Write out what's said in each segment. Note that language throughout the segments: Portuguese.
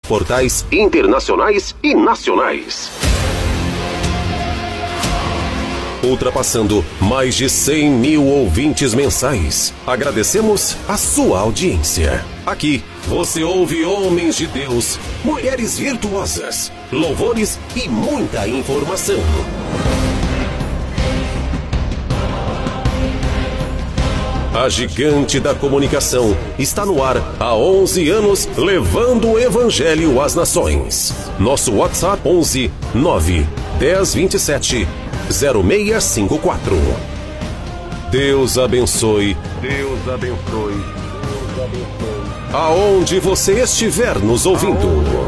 portais internacionais e nacionais. Ultrapassando mais de 100 mil ouvintes mensais. Agradecemos a sua audiência. Aqui você ouve homens de Deus, mulheres virtuosas, louvores e muita informação. A gigante da comunicação está no ar há 11 anos, levando o evangelho às nações. Nosso WhatsApp 11 9 10 27 0654. Deus abençoe. Deus abençoe. Deus abençoe. Aonde você estiver nos ouvindo.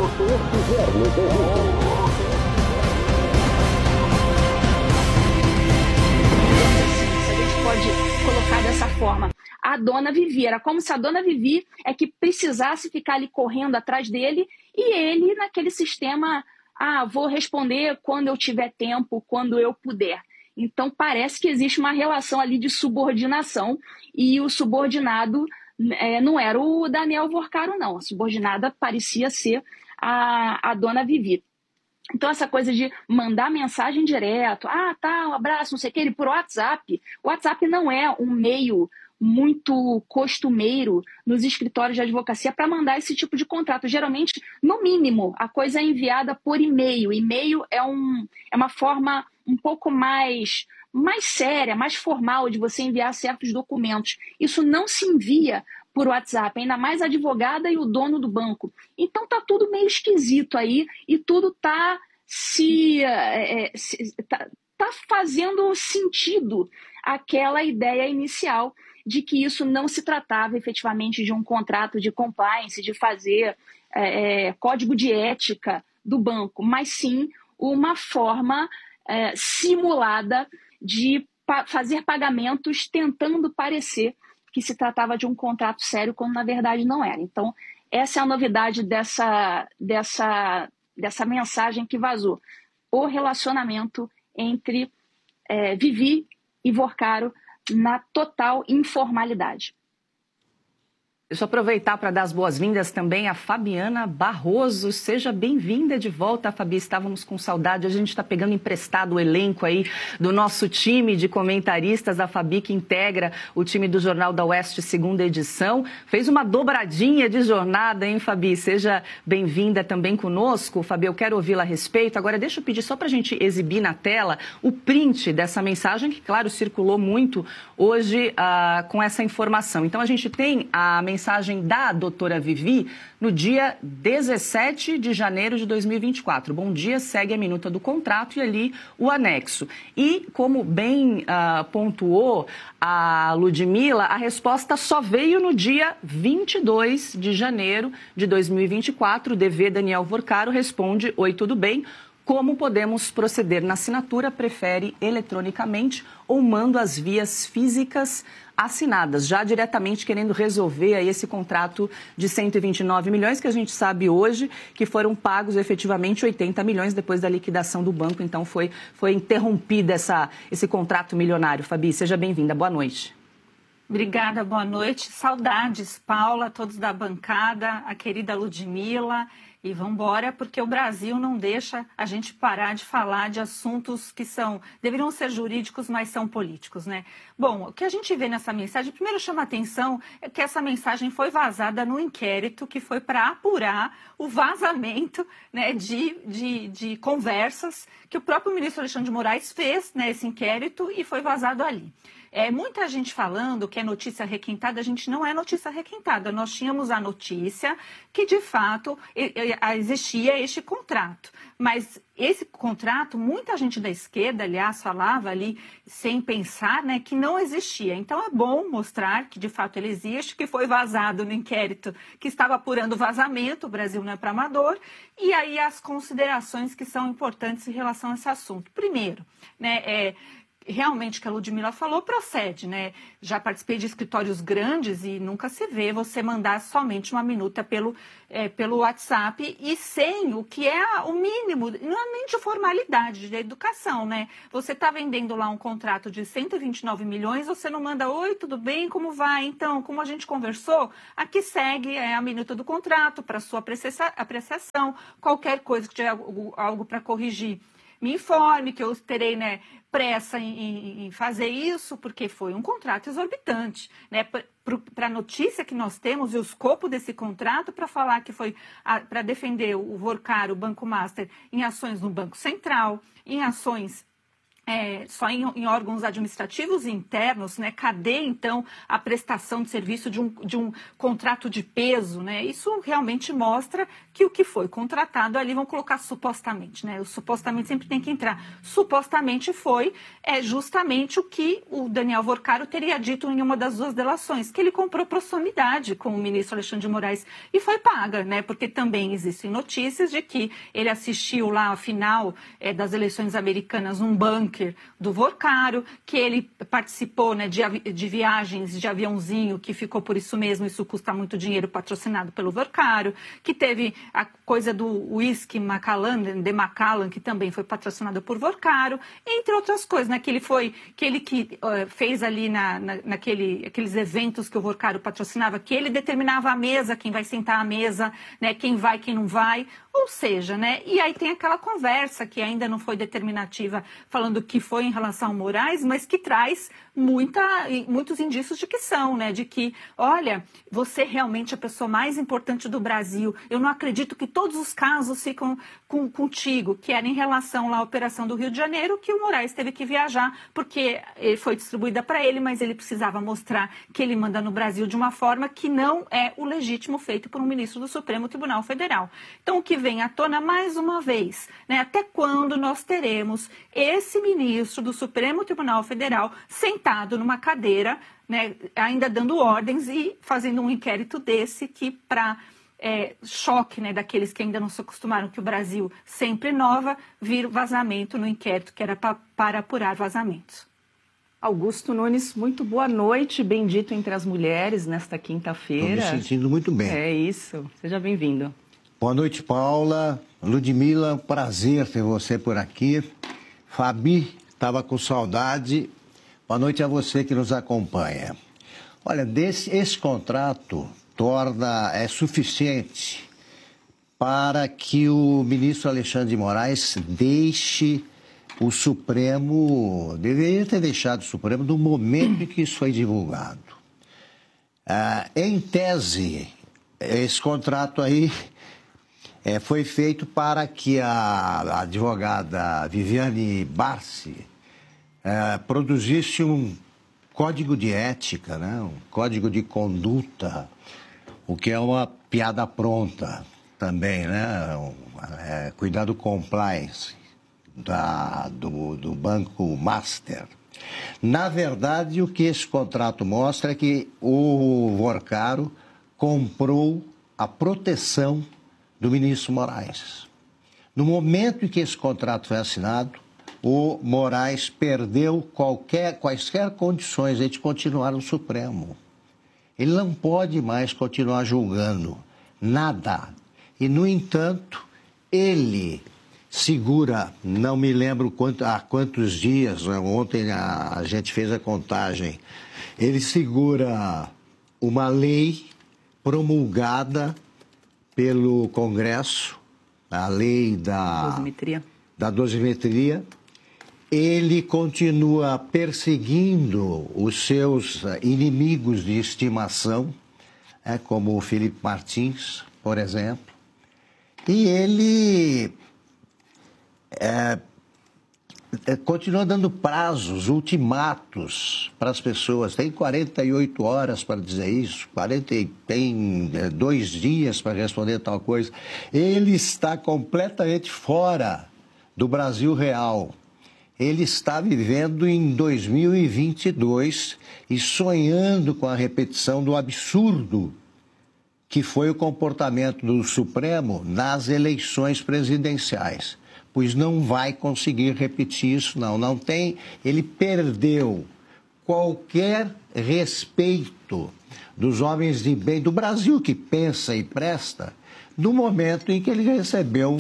A gente pode colocar dessa forma. A dona Vivi, era como se a dona Vivi é que precisasse ficar ali correndo atrás dele e ele naquele sistema, vou responder quando eu tiver tempo, quando eu puder. Então parece que existe uma relação ali de subordinação e o subordinado não era o Daniel Vorcaro, não. A subordinada parecia ser a dona Vivi. Então, essa coisa de mandar mensagem direto, um abraço, não sei o que, ele por WhatsApp. O WhatsApp não é um meio muito costumeiro nos escritórios de advocacia para mandar esse tipo de contrato. Geralmente, no mínimo, a coisa é enviada por e-mail. E-mail é uma forma um pouco mais séria, mais formal de você enviar certos documentos. Isso não se envia por WhatsApp, ainda mais a advogada e o dono do banco. Então tá tudo meio esquisito aí e tudo tá tá fazendo sentido aquela ideia inicial de que isso não se tratava efetivamente de um contrato de compliance, de fazer código de ética do banco, mas sim uma forma simulada de fazer pagamentos tentando parecer que se tratava de um contrato sério, quando na verdade não era. Então, essa é a novidade dessa mensagem que vazou. O relacionamento entre Vivi e Vorcaro na total informalidade. Deixa eu aproveitar para dar as boas-vindas também a Fabiana Barroso. Seja bem-vinda de volta, Fabi. Estávamos com saudade. A gente está pegando emprestado o elenco aí do nosso time de comentaristas. A Fabi, que integra o time do Jornal da Oeste, segunda edição. Fez uma dobradinha de jornada, hein, Fabi? Seja bem-vinda também conosco. Fabi, eu quero ouvi-la a respeito. Agora, deixa eu pedir só para a gente exibir na tela o print dessa mensagem, que, claro, circulou muito hoje com essa informação. Então, a gente tem a mensagem da doutora Vivi no dia 17 de janeiro de 2024. Bom dia, segue a minuta do contrato e ali o anexo. E, como bem pontuou a Ludmila, a resposta só veio no dia 22 de janeiro de 2024. O DV Daniel Vorcaro responde: oi, tudo bem? Como podemos proceder na assinatura? Prefere eletronicamente ou mando as vias físicas assinadas, já diretamente querendo resolver aí esse contrato de 129 milhões, que a gente sabe hoje que foram pagos efetivamente 80 milhões depois da liquidação do banco. Então foi interrompido esse contrato milionário. Fabi, seja bem-vinda. Boa noite. Obrigada, boa noite. Saudades, Paula, todos da bancada, a querida Ludmila. E vamos embora, porque o Brasil não deixa a gente parar de falar de assuntos que deveriam ser jurídicos, mas são políticos, né? Bom, o que a gente vê nessa mensagem, primeiro chama a atenção é que essa mensagem foi vazada no inquérito que foi para apurar o vazamento, né, de conversas que o próprio ministro Alexandre de Moraes fez, né, esse inquérito, e foi vazado ali. Muita gente falando que é notícia requentada. A gente não é notícia requentada. Nós tínhamos a notícia que, de fato, existia este contrato. Mas esse contrato, muita gente da esquerda, aliás, falava ali sem pensar, né, que não existia. Então, é bom mostrar que, de fato, ele existe, que foi vazado no inquérito que estava apurando o vazamento. O Brasil não é para amador. E aí as considerações que são importantes em relação a esse assunto. Primeiro, né, realmente o que a Ludmila falou procede, né? Já participei de escritórios grandes e nunca se vê você mandar somente uma minuta pelo WhatsApp e sem o que é o mínimo, não é nem de formalidade, de educação, né? Você está vendendo lá um contrato de 129 milhões, você não manda, oi, tudo bem, como vai? Então, como a gente conversou, aqui segue a minuta do contrato para sua apreciação, qualquer coisa que tiver algo para corrigir, me informe que eu terei, né, pressa em fazer isso, porque foi um contrato exorbitante, né? Para a notícia que nós temos e o escopo desse contrato, para falar que foi para defender o Vorcar, o Banco Master, em ações no Banco Central, em ações só em órgãos administrativos internos, né? Cadê, então, a prestação de serviço de um contrato de peso, né? Isso realmente mostra que o que foi contratado ali, vão colocar supostamente, né? O supostamente sempre tem que entrar. Supostamente foi justamente o que o Daniel Vorcaro teria dito em uma das duas delações, que ele comprou proximidade com o ministro Alexandre de Moraes e foi paga, né? Porque também existem notícias de que ele assistiu lá a final das eleições americanas num bunker do Vorcaro, que ele participou, né, de viagens de aviãozinho, que ficou por isso mesmo, isso custa muito dinheiro, patrocinado pelo Vorcaro, que teve a coisa do whisky Macallan, de Macallan, que também foi patrocinado por Vorcaro, entre outras coisas, né, que ele fez ali aqueles eventos que o Vorcaro patrocinava, que ele determinava a mesa, quem vai sentar à mesa, né, quem vai, quem não vai, ou seja, né, e aí tem aquela conversa que ainda não foi determinativa, falando que foi em relação ao Moraes, mas que traz muitos indícios de que são, né? De que, olha, você realmente é a pessoa mais importante do Brasil. Eu não acredito que todos os casos ficam contigo, que era em relação lá à operação do Rio de Janeiro, que o Moraes teve que viajar, porque foi distribuída para ele, mas ele precisava mostrar que ele manda no Brasil de uma forma que não é o legítimo feito por um ministro do Supremo Tribunal Federal. Então, o que vem à tona mais uma vez, né? Até quando nós teremos esse ministro do Supremo Tribunal Federal sentado numa cadeira, né, ainda dando ordens e fazendo um inquérito desse que, para choque, né, daqueles que ainda não se acostumaram que o Brasil sempre inova, vir vazamento no inquérito que era para apurar vazamentos. Augusto Nunes, muito boa noite, bendito entre as mulheres nesta quinta-feira. Estou me sentindo muito bem. É isso, seja bem-vindo. Boa noite, Paula. Ludmila, prazer ter você por aqui. Fabi, estava com saudade. Boa noite a você que nos acompanha. Olha, esse contrato é suficiente para que o ministro Alexandre de Moraes deixe o Supremo, deveria ter deixado o Supremo no momento em que isso foi divulgado. Em tese, esse contrato aí foi feito para que a advogada Viviane Barsi produzisse um código de ética, né? Um código de conduta, o que é uma piada pronta também, né? Cuidado compliance do Banco Master. Na verdade, o que esse contrato mostra é que o Vorcaro comprou a proteção do ministro Moraes. No momento em que esse contrato foi assinado, o Moraes perdeu quaisquer condições de continuar no Supremo. Ele não pode mais continuar julgando nada. E, no entanto, ele segura, não me lembro há quantos dias, ontem a gente fez a contagem, ele segura uma lei promulgada pelo Congresso, a lei da dosimetria. Ele continua perseguindo os seus inimigos de estimação, como o Felipe Martins, por exemplo. E ele continua dando prazos, ultimatos para as pessoas. Tem 48 horas para dizer isso, tem 2 dias para responder tal coisa. Ele está completamente fora do Brasil real. Ele está vivendo em 2022 e sonhando com a repetição do absurdo que foi o comportamento do Supremo nas eleições presidenciais. pois não vai conseguir repetir isso, não. Não tem, ele perdeu qualquer respeito dos homens de bem do Brasil que pensa e presta, no momento em que ele recebeu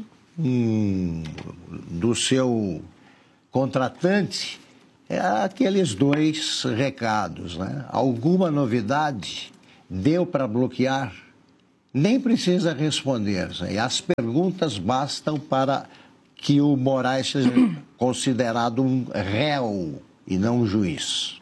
do seu contratante aqueles 2 recados, né? Alguma novidade? Deu para bloquear? Nem precisa responder. E as perguntas bastam para que o Moraes seja considerado um réu e não um juiz.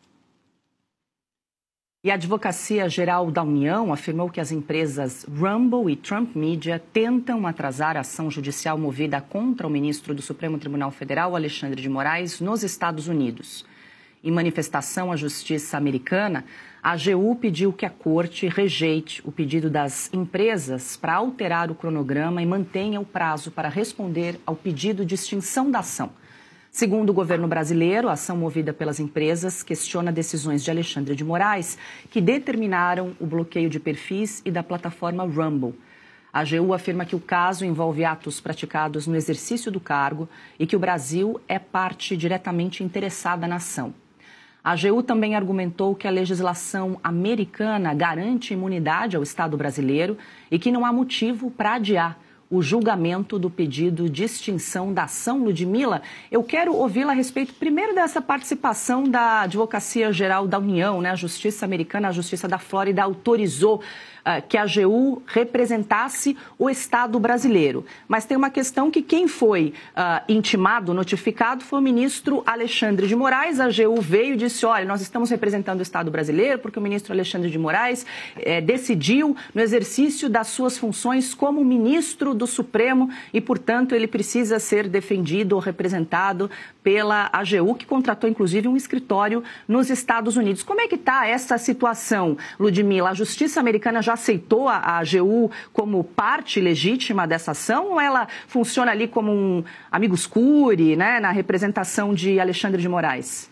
E a Advocacia Geral da União afirmou que as empresas Rumble e Trump Media tentam atrasar a ação judicial movida contra o ministro do Supremo Tribunal Federal, Alexandre de Moraes, nos Estados Unidos. Em manifestação à Justiça americana, a AGU pediu que a corte rejeite o pedido das empresas para alterar o cronograma e mantenha o prazo para responder ao pedido de extinção da ação. Segundo o governo brasileiro, a ação movida pelas empresas questiona decisões de Alexandre de Moraes que determinaram o bloqueio de perfis e da plataforma Rumble. A AGU afirma que o caso envolve atos praticados no exercício do cargo e que o Brasil é parte diretamente interessada na ação. A AGU também argumentou que a legislação americana garante imunidade ao Estado brasileiro e que não há motivo para adiar o julgamento do pedido de extinção da ação. Ludmila, eu quero ouvi-la a respeito primeiro dessa participação da Advocacia Geral da União, né? A Justiça Americana, a Justiça da Flórida autorizou que a AGU representasse o Estado brasileiro. Mas tem uma questão que quem foi intimado, notificado, foi o ministro Alexandre de Moraes. A AGU veio e disse, olha, nós estamos representando o Estado brasileiro porque o ministro Alexandre de Moraes decidiu no exercício das suas funções como ministro do Supremo e, portanto, ele precisa ser defendido ou representado pela AGU, que contratou, inclusive, um escritório nos Estados Unidos. Como é que está essa situação, Ludmila? A Justiça americana já aceitou a AGU como parte legítima dessa ação ou ela funciona ali como um amicus curiae, né, na representação de Alexandre de Moraes?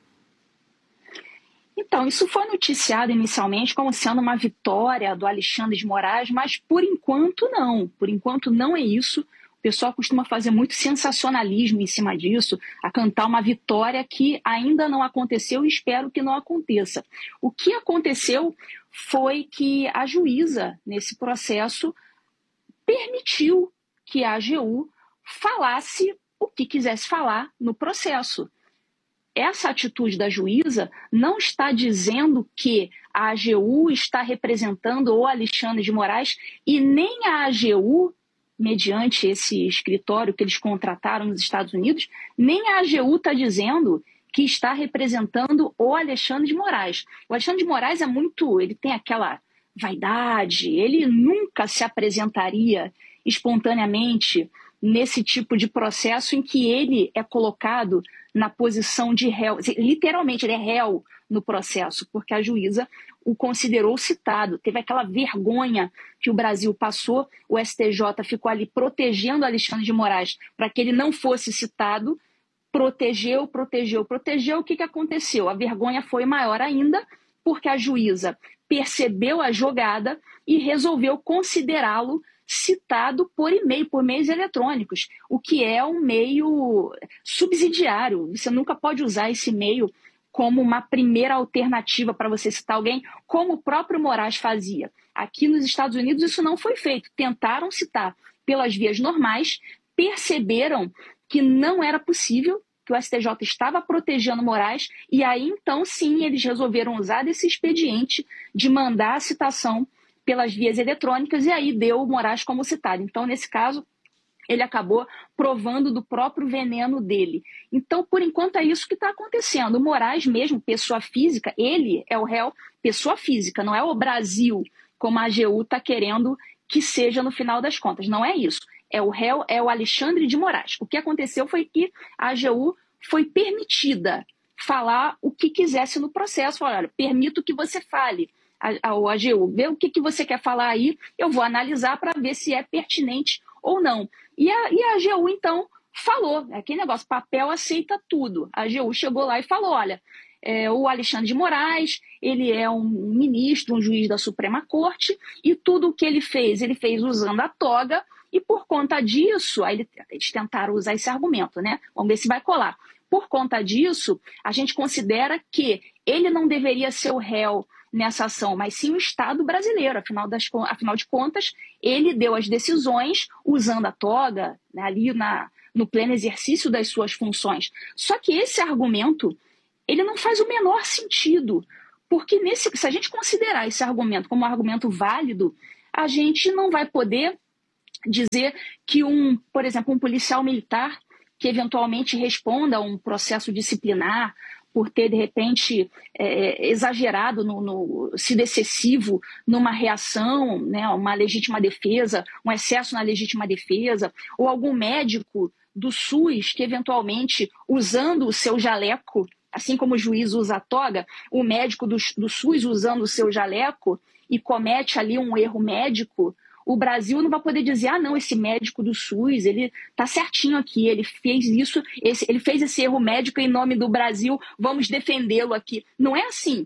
Então, isso foi noticiado inicialmente como sendo uma vitória do Alexandre de Moraes, mas por enquanto não. Por enquanto não é isso. O pessoal costuma fazer muito sensacionalismo em cima disso, a cantar uma vitória que ainda não aconteceu e espero que não aconteça. O que aconteceu foi que a juíza, nesse processo, permitiu que a AGU falasse o que quisesse falar no processo. Essa atitude da juíza não está dizendo que a AGU está representando o Alexandre de Moraes e nem a AGU, mediante esse escritório que eles contrataram nos Estados Unidos, nem a AGU está dizendo que está representando o Alexandre de Moraes. O Alexandre de Moraes ele tem aquela vaidade, ele nunca se apresentaria espontaneamente nesse tipo de processo em que ele é colocado na posição de réu. Literalmente, ele é réu no processo, porque a juíza o considerou citado. Teve aquela vergonha que o Brasil passou, o STJ ficou ali protegendo Alexandre de Moraes para que ele não fosse citado, protegeu. O que aconteceu? A vergonha foi maior ainda, porque a juíza percebeu a jogada e resolveu considerá-lo citado por e-mail, por meios eletrônicos, o que é um meio subsidiário. Você nunca pode usar esse meio como uma primeira alternativa para você citar alguém, como o próprio Moraes fazia. Aqui nos Estados Unidos isso não foi feito. Tentaram citar pelas vias normais, perceberam que não era possível, que o STJ estava protegendo Moraes, e aí então sim eles resolveram usar desse expediente de mandar a citação pelas vias eletrônicas, e aí deu o Moraes como citado. Então, nesse caso, ele acabou provando do próprio veneno dele. Então, por enquanto, é isso que está acontecendo. O Moraes mesmo, pessoa física, ele é o réu pessoa física, não é o Brasil, como a AGU está querendo que seja no final das contas. Não é isso. É o réu, é o Alexandre de Moraes. O que aconteceu foi que a AGU foi permitida falar o que quisesse no processo. Olha, permito que você fale. A AGU, vê o que você quer falar aí, eu vou analisar para ver se é pertinente ou não. E a AGU, então, falou, aquele negócio, papel aceita tudo. A AGU chegou lá e falou, olha, o Alexandre de Moraes, ele é um ministro, um juiz da Suprema Corte, e tudo o que ele fez usando a toga, e por conta disso, aí eles tentaram usar esse argumento, né? Vamos ver se vai colar. Por conta disso, a gente considera que ele não deveria ser o réu nessa ação, mas sim o Estado brasileiro. Afinal de contas, ele deu as decisões usando a toga, né, ali no pleno exercício das suas funções. Só que esse argumento, ele não faz o menor sentido, porque se a gente considerar esse argumento como um argumento válido, a gente não vai poder dizer que, por exemplo, um policial militar que eventualmente responda a um processo disciplinar por ter, de repente, exagerado, sido excessivo numa reação, né, uma legítima defesa, um excesso na legítima defesa, ou algum médico do SUS que, eventualmente, usando o seu jaleco, assim como o juiz usa a toga, o médico do SUS usando o seu jaleco e comete ali um erro médico, o Brasil não vai poder dizer, não, esse médico do SUS, ele está certinho aqui, ele fez isso, ele fez esse erro médico em nome do Brasil, vamos defendê-lo aqui. Não é assim.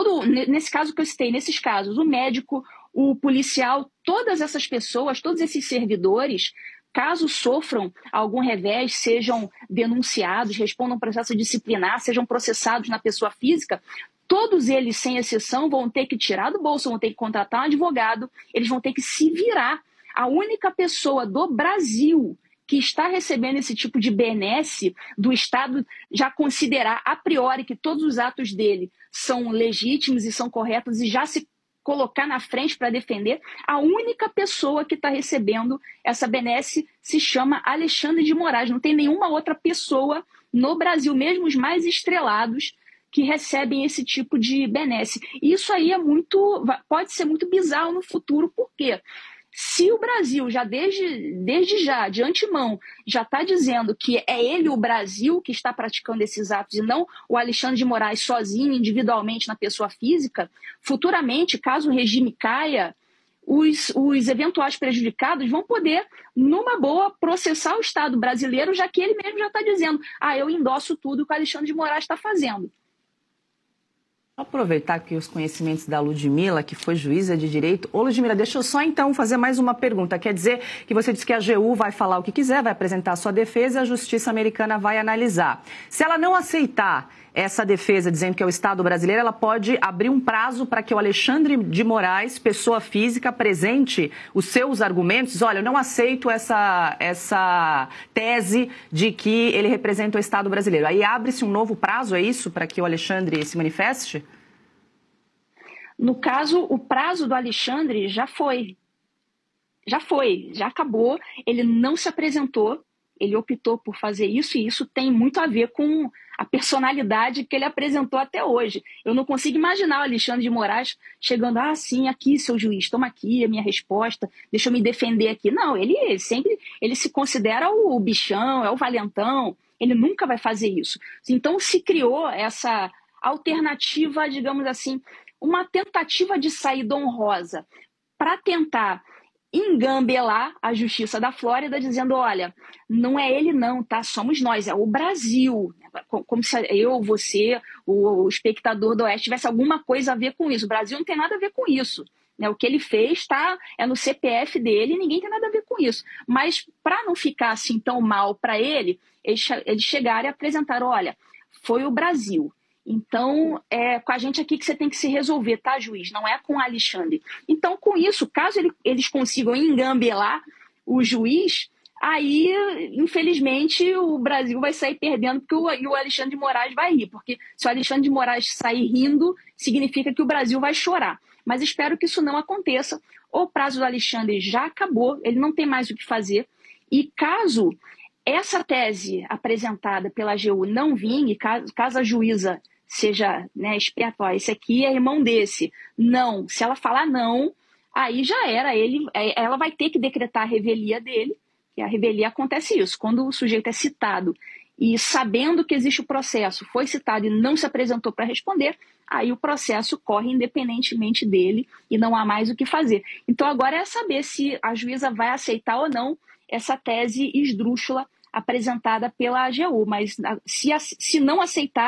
Nesse caso que eu citei, nesses casos, o médico, o policial, todas essas pessoas, todos esses servidores, caso sofram algum revés, sejam denunciados, respondam processo disciplinar, sejam processados na pessoa física, todos eles, sem exceção, vão ter que tirar do bolso, vão ter que contratar um advogado, eles vão ter que se virar. A única pessoa do Brasil que está recebendo esse tipo de benesse do Estado já considerar a priori que todos os atos dele são legítimos e são corretos e já se colocar na frente para defender, a única pessoa que está recebendo essa benesse se chama Alexandre de Moraes. Não tem nenhuma outra pessoa no Brasil, mesmo os mais estrelados, que recebem esse tipo de benesse. E isso aí pode ser muito bizarro no futuro, por quê? Se o Brasil, já desde já, de antemão, já está dizendo que é ele, o Brasil, que está praticando esses atos e não o Alexandre de Moraes sozinho, individualmente, na pessoa física, futuramente, caso o regime caia, os eventuais prejudicados vão poder, numa boa, processar o Estado brasileiro, já que ele mesmo já está dizendo, eu endosso tudo que o Alexandre de Moraes está fazendo. Aproveitar aqui os conhecimentos da Ludmila, que foi juíza de direito. Ô, Ludmila, deixa eu só então fazer mais uma pergunta. Quer dizer que você disse que a AGU vai falar o que quiser, vai apresentar a sua defesa e a justiça americana vai analisar. Se ela não aceitar essa defesa, dizendo que é o Estado brasileiro, ela pode abrir um prazo para que o Alexandre de Moraes, pessoa física, apresente os seus argumentos. Olha, eu não aceito essa tese de que ele representa o Estado brasileiro. Aí abre-se um novo prazo, é isso, para que o Alexandre se manifeste? No caso, o prazo do Alexandre já foi. Já acabou. Ele não se apresentou. Ele optou por fazer isso e isso tem muito a ver com a personalidade que ele apresentou até hoje. Eu não consigo imaginar o Alexandre de Moraes chegando, sim, aqui, seu juiz, toma aqui a minha resposta, deixa eu me defender aqui. Não, ele se considera o bichão, é o valentão, ele nunca vai fazer isso. Então se criou essa alternativa, digamos assim, uma tentativa de saída honrosa para tentar engambelar a Justiça da Flórida, dizendo, olha, não é ele não, tá? Somos nós, é o Brasil. Como se eu, você, o espectador do Oeste tivesse alguma coisa a ver com isso. O Brasil não tem nada a ver com isso. O que ele fez é no CPF dele, ninguém tem nada a ver com isso. Mas, para não ficar assim tão mal para ele, eles chegaram e apresentaram, olha, foi o Brasil. Então, é com a gente aqui que você tem que se resolver, tá, juiz? Não é com o Alexandre. Então, com isso, caso eles consigam engambelar o juiz, aí, infelizmente, o Brasil vai sair perdendo porque o Alexandre de Moraes vai rir. Porque se o Alexandre de Moraes sair rindo, significa que o Brasil vai chorar. Mas espero que isso não aconteça. O prazo do Alexandre já acabou, ele não tem mais o que fazer. E caso essa tese apresentada pela AGU não vingue, caso a juíza seja esperto, esse aqui é irmão desse, não, se ela falar não, aí já era, ela vai ter que decretar a revelia dele, e a revelia acontece isso, quando o sujeito é citado e sabendo que existe o processo, foi citado e não se apresentou para responder, aí o processo corre independentemente dele e não há mais o que fazer. Então agora é saber se a juíza vai aceitar ou não essa tese esdrúxula apresentada pela AGU, mas se não aceitar,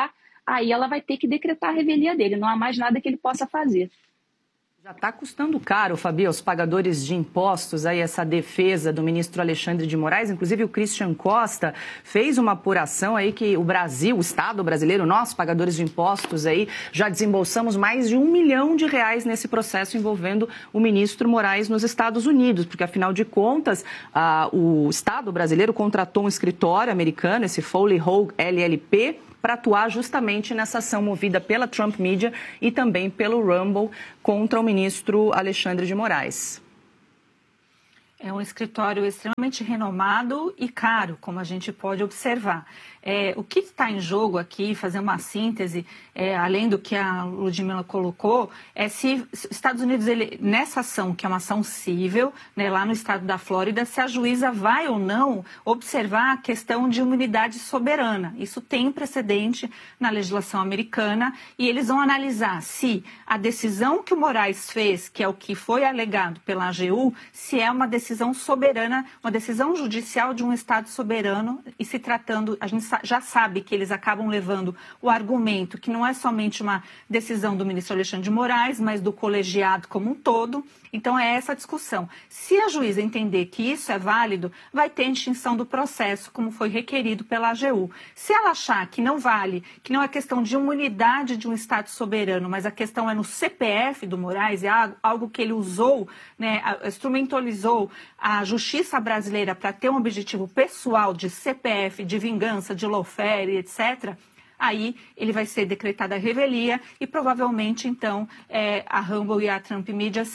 aí ela vai ter que decretar a revelia dele, não há mais nada que ele possa fazer. Já está custando caro, Fabi, aos pagadores de impostos, aí essa defesa do ministro Alexandre de Moraes. Inclusive o Christian Costa fez uma apuração aí que o Brasil, o Estado brasileiro, nós, pagadores de impostos aí, já desembolsamos mais de R$1 milhão nesse processo envolvendo o ministro Moraes nos Estados Unidos, porque afinal de contas, o Estado brasileiro contratou um escritório americano, esse Foley Hoag LLP, para atuar justamente nessa ação movida pela Trump Media e também pelo Rumble contra o ministro Alexandre de Moraes. É um escritório extremamente renomado e caro, como a gente pode observar. O que está em jogo aqui, fazer uma síntese, além do que a Ludmila colocou, é se os Estados Unidos, nessa ação, que é uma ação cível, né, lá no estado da Flórida, se a juíza vai ou não observar a questão de imunidade soberana. Isso tem precedente na legislação americana e eles vão analisar se a decisão que o Moraes fez, que é o que foi alegado pela AGU, se é uma decisão soberana, uma decisão judicial de um estado soberano e se tratando, a gente já sabe que eles acabam levando o argumento que não é somente uma decisão do ministro Alexandre de Moraes, mas do colegiado como um todo. Então, é essa a discussão. Se a juíza entender que isso é válido, vai ter extinção do processo, como foi requerido pela AGU. Se ela achar que não vale, que não é questão de imunidade de um Estado soberano, mas a questão é no CPF do Moraes, é algo que ele usou, né, instrumentalizou a justiça brasileira para ter um objetivo pessoal de CPF, de vingança, de lawfare, etc., aí ele vai ser decretada a revelia e provavelmente, então, a Rumble e a Trump Media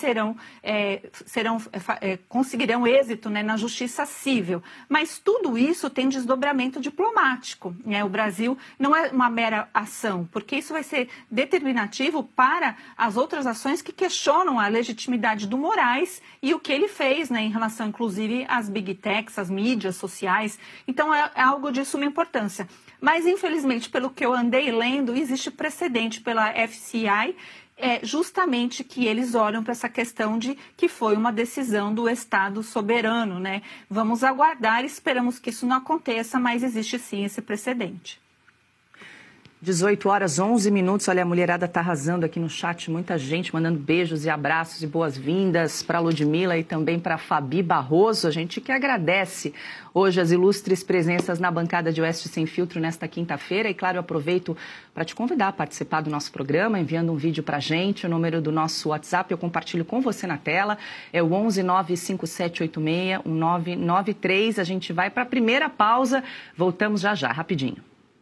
conseguirão êxito, né, na justiça cível. Mas tudo isso tem desdobramento diplomático, né? O Brasil não é uma mera ação, porque isso vai ser determinativo para as outras ações que questionam a legitimidade do Moraes e o que ele fez, né, em relação, inclusive, às big techs, às mídias sociais. Então, é algo de suma importância. Mas, infelizmente, pelo que eu andei lendo, existe precedente pela FCI, justamente que eles olham para essa questão de que foi uma decisão do Estado soberano, né? Vamos aguardar, esperamos que isso não aconteça, mas existe sim esse precedente. 18h11. Olha, a mulherada está arrasando aqui no chat, muita gente mandando beijos e abraços e boas-vindas para a Ludmila e também para a Fabi Barroso. A gente que agradece hoje as ilustres presenças na bancada de Oeste Sem Filtro nesta quinta-feira. E, claro, eu aproveito para te convidar a participar do nosso programa, enviando um vídeo para a gente. O número do nosso WhatsApp eu compartilho com você na tela. É o 11 95786 1993. A gente vai para a primeira pausa. Voltamos já, rapidinho.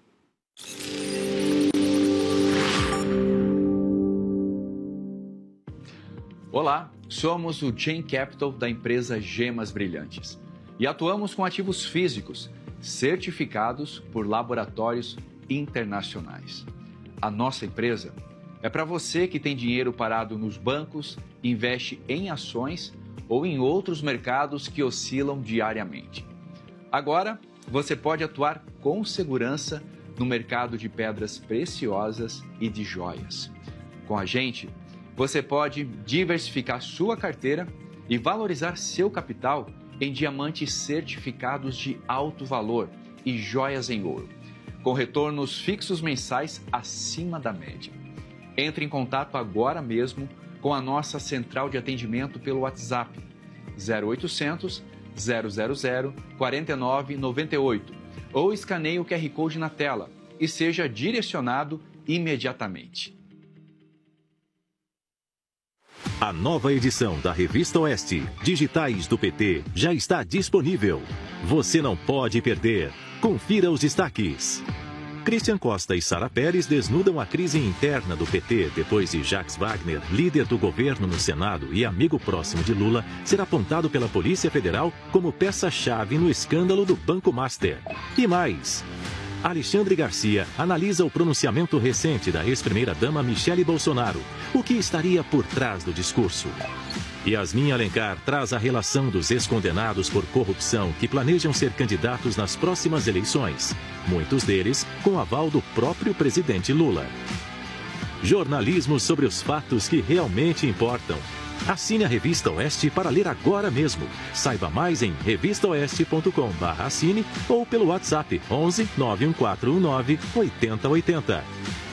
Olá, somos o Chain Capital da empresa Gemas Brilhantes e atuamos com ativos físicos certificados por laboratórios internacionais. A nossa empresa é para você que tem dinheiro parado nos bancos, investe em ações ou em outros mercados que oscilam diariamente. Agora, você pode atuar com segurança no mercado de pedras preciosas e de joias. Com a gente, você pode diversificar sua carteira e valorizar seu capital em diamantes certificados de alto valor e joias em ouro, com retornos fixos mensais acima da média. Entre em contato agora mesmo com a nossa central de atendimento pelo WhatsApp 0800 000 4998 ou escaneie o QR Code na tela e seja direcionado imediatamente. A nova edição da Revista Oeste, Digitais do PT, já está disponível. Você não pode perder. Confira os destaques. Christian Costa e Sara Pérez desnudam a crise interna do PT depois de Jacques Wagner, líder do governo no Senado e amigo próximo de Lula, ser apontado pela Polícia Federal como peça-chave no escândalo do Banco Master. E mais... Alexandre Garcia analisa o pronunciamento recente da ex-primeira-dama Michele Bolsonaro. O que estaria por trás do discurso? Yasmin Alencar traz a relação dos ex-condenados por corrupção que planejam ser candidatos nas próximas eleições. Muitos deles com aval do próprio presidente Lula. Jornalismo sobre os fatos que realmente importam. Assine a Revista Oeste para ler agora mesmo. Saiba mais em revistaoeste.com/assine ou pelo WhatsApp 11 91419 8080.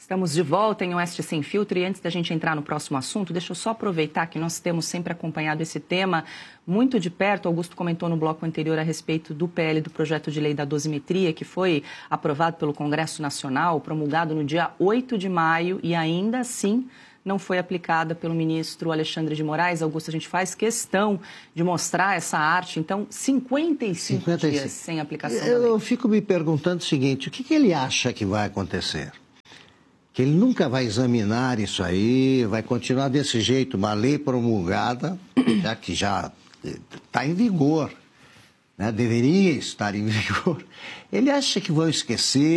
Estamos de volta em Oeste Sem Filtro e antes da gente entrar no próximo assunto, deixa eu só aproveitar que nós temos sempre acompanhado esse tema muito de perto. Augusto comentou no bloco anterior a respeito do PL, do projeto de lei da dosimetria, que foi aprovado pelo Congresso Nacional, promulgado no dia 8 de maio e ainda assim não foi aplicada pelo ministro Alexandre de Moraes. Augusto, a gente faz questão de mostrar essa arte. Então, 55 dias sem aplicação da lei. Eu fico me perguntando o seguinte, o que ele acha que vai acontecer? Que ele nunca vai examinar isso aí, vai continuar desse jeito, uma lei promulgada, já que já está em vigor, né? Deveria estar em vigor. Ele acha que vão esquecer.